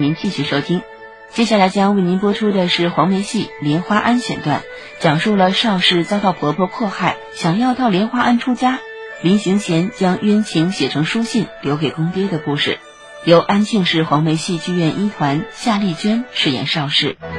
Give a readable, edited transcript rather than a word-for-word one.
您继续收听。接下来将为您播出的是黄梅戏《莲花庵》选段，讲述了邵氏遭到婆婆迫害，想要到莲花庵出家，林行贤将冤情写成书信留给公爹的故事。由安庆市黄梅戏剧院一团夏丽娟饰演邵氏，